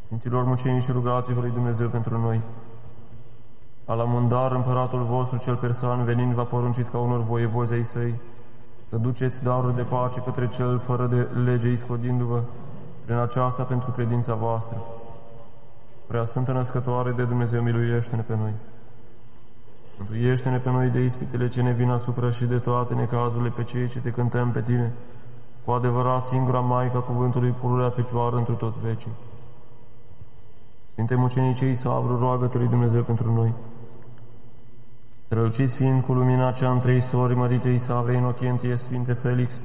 Sfinților mucenici, rugați-vă lui Dumnezeu pentru noi. Alamundar, împăratul vostru cel persan, venind, v-a poruncit ca unor voievozi ai săi să duceți daruri de pace către cel fără de lege, iscodindu-vă prin aceasta pentru credința voastră. Prea Sfântă Născătoare de Dumnezeu, miluiește-ne pe noi. Mântuiește-ne pe noi de ispitele ce ne vin asupra și de toate necazurile pe cei ce te cântăm pe tine, cu adevărat singura Maica cuvântului pururea Fecioară întru tot vecii. Sfinte mucenicii Savru, roagă-te lui Dumnezeu pentru noi. Străluciți fiind cu lumina cea în trei sori, mărite Isavre, Inocentie, Sfinte Felix,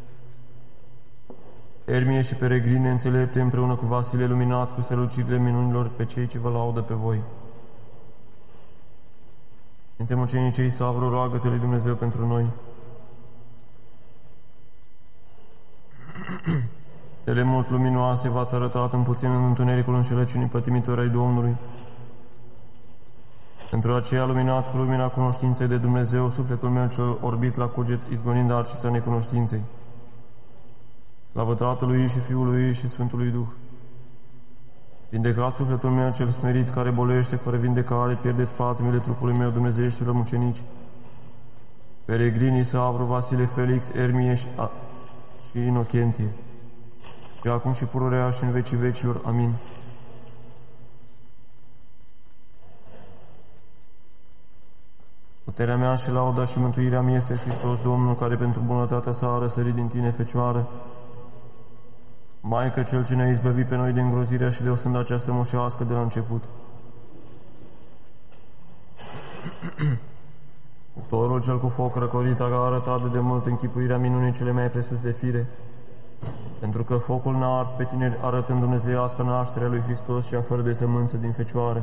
Ermie și peregrine înțelepte, împreună cu Vasile, luminați cu strălucirile minunilor pe cei ce vă laudă pe voi. Sfinte mucenicii Savru, roagă-te lui Dumnezeu pentru noi. Stele mult luminoase v-ați arătat în puțin în întunericul înșelăciunii pătimitori ai Domnului. Pentru aceea, luminați cu lumina cunoștinței de Dumnezeu, sufletul meu cel orbit la cuget, izgonind arcița necunoștinței. Slavă Tatălui și Fiului și Sfântului Duh. Vindecați sufletul meu cel smerit, care bolește fără vindecare, pierdeți patimile trupului meu, dumnezeieștilor mucenici. Peregrinii Savru, Vasile, Felix, Ermie și Inocentie. Și acum și pururea și în vecii vecilor. Amin. Puterea mea și lauda și mântuirea mea este Hristos Domnul, care pentru bunătatea sa a răsărit din tine, Fecioară. Maică, Cel ce ne-a izbăvit pe noi de îngrozirea și de osânda această moșească de la început. Cuptorul cel cu foc răcorit a arătat de demult închipuirea minunii cele mai presus de fire, pentru că focul n-a ars pe tineri, arătând dumnezeiască nașterea lui Hristos, cea fără de sămânță din Fecioară.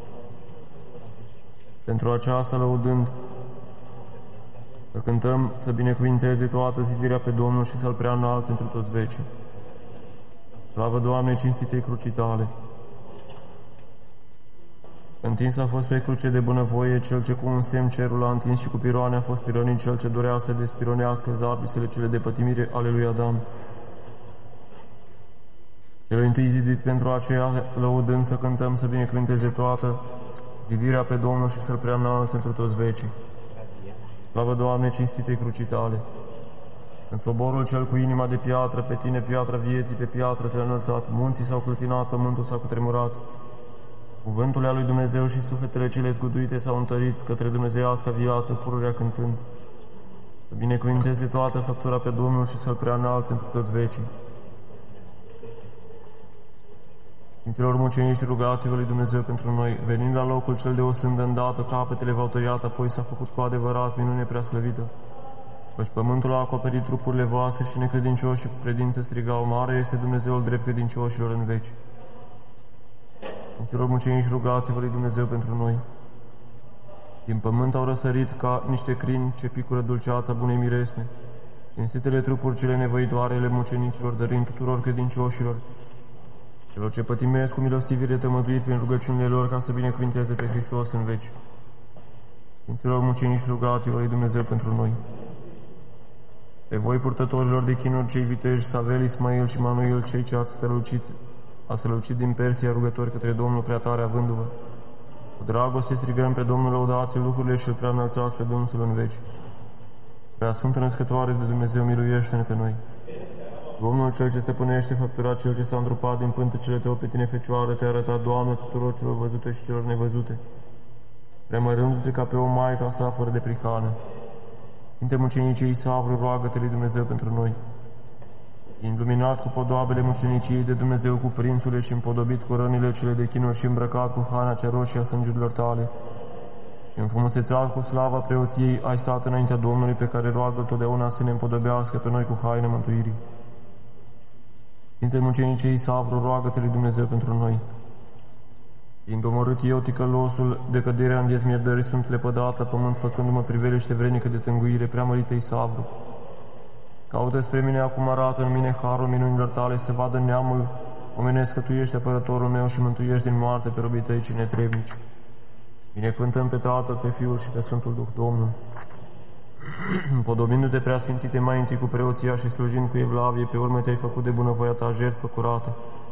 Pentru aceasta, lăudând, să cântăm, să binecuvinteze toată zidirea pe Domnul și să-L prea înalți întru toți vecii. Slavă Doamne, cinstitei crucii tale! Întins a fost pe cruce de bunăvoie cel ce cu un semn cerul a întins și cu piroane a fost pironit cel ce dorea să despironească zapisele cele de pătimire ale lui Adam. Cel întâi zidit pentru aceea, lăudând, să cântăm, să binecuvinteze toată zidirea pe Domnul și să-L prea înalți întru toți vecii. Slavă Doamne, cinstitei crucii tale! În soborul cel cu inima de piatră, pe tine, piatra vieții, pe piatră te-a înălțat, munții s-au clătinat, pământul s-a cutremurat. Cuvântul lui Dumnezeu și sufletele cele zguduite s-au întărit către dumnezeiasca viață, pururea cântând. Să binecuvinteze toată făptura pe Domnul și să-L prea înalți întru toți vecii. Sfinților mucenici, rugați-vă lui Dumnezeu pentru noi. Venind la locul cel de osândă îndată, capetele v-au tăiat, apoi s-a făcut cu adevărat minune prea slăvită. Căci pământul a acoperit trupurile voastre și necredincioșii cu credință strigau, mare este Dumnezeul drept credincioșilor în veci. Sfinților mucenici, rugați-vă lui Dumnezeu pentru noi. Din pământ au răsărit ca niște crini ce picură dulceața bunei miresme, cinstitele trupuri cele nevoitoare ale mucenicilor, dărind tuturor credincioșilor, celor ce pătimesc cu milostivire tămăduit prin rugăciunile lor, ca să binecuvinteze pe Hristos în veci. Sfinților mucenici, rugați-vă lui Dumnezeu pentru noi. Pe voi, purtătorilor de chinuri, cei viteji, Savel, Ismail și Manuel, cei ce ați strălucit din Persia, rugători către Domnul prea tare avându-vă. Cu dragoste strigăm pe Domnul, lăudați lucrurile și îl prea înălțați pe Domnul în veci. Prea Sfântă Născătoare de Dumnezeu, miluiește-ne pe noi. Domnul cel ce stăpânește făptura, cel ce s-a întrupat din pântecele tău pe tine, Fecioară, te-a arătat, Doamne, tuturor celor văzute și celor nevăzute, preamărându-te ca pe o maică sa fără de prihană. Sfinte mucenicii Savru, roagă-te lui Dumnezeu pentru noi. Iluminat cu podoabele muceniciei de Dumnezeu, cu prințule și împodobit cu rănile cele de chinuri și îmbrăcat cu haina cea roșie a sângurilor tale, și înfrumusețat cu slava preoției, ai stat înaintea Domnului, pe care roagă totdeauna să ne împodobească pe noi cu haina mântuirii. Sfinte mucenicii Savru, roagă-te lui Dumnezeu pentru noi. Fiind omorât eu, ticălosul, de căderea în dezmierdări sunt lepădată, pământ făcându-mă priveliște vrenică de tânguire, preamăritei Savru. Caută spre mine, acum arată în mine harul minunilor tale, să vadă neamul omenesc că tu ești apărătorul meu și mântuiești din moarte pe robii tăi cei netrebnici. Binecuvântăm pe Tatăl, pe Fiul și pe Sfântul Duh, Domnul. Împodobindu-te, preasfințite, mai întâi cu preoția și slujind cu evlavie, pe urmă te-ai făcut de bunăvoia ta jertfă curată.